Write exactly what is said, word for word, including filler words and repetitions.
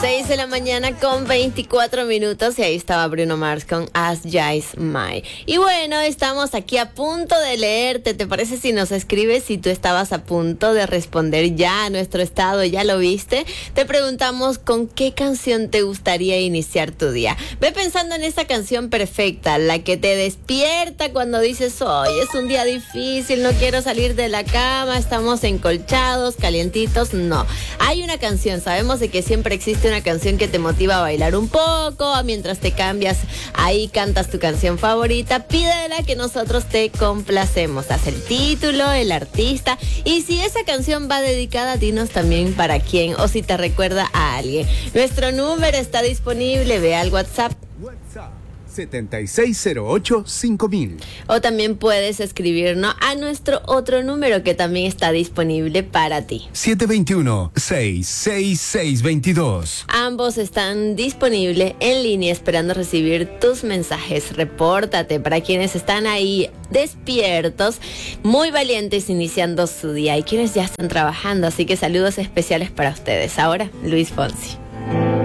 seis de la mañana con veinticuatro minutos y ahí estaba Bruno Mars con As Ya Is Mine. Y bueno, estamos aquí a punto de leerte. ¿Te parece si nos escribes si tú estabas a punto de responder ya a nuestro estado? ¿Ya lo viste? Te preguntamos con qué canción te gustaría iniciar tu día. Ve pensando en esa canción perfecta, la que te despierta cuando dices, hoy es un día difícil, no quiero salir de la cama, estamos encolchados, calientitos. No, hay una canción, sabemos de que siempre existe una canción que te motiva a bailar un poco, mientras te cambias, ahí cantas tu canción favorita, pídela que nosotros te complacemos. Haz el título, el artista, y si esa canción va dedicada, dinos también para quién o si te recuerda a alguien. Nuestro número está disponible, ve al WhatsApp. WhatsApp siete seis cero ocho cinco mil. O también puedes escribirnos a nuestro otro número que también está disponible para ti. siete dos uno, seis seis seis dos dos. Ambos están disponibles en línea esperando recibir tus mensajes. Repórtate para quienes están ahí despiertos, muy valientes iniciando su día y quienes ya están trabajando. Así que saludos especiales para ustedes. Ahora, Luis Fonsi.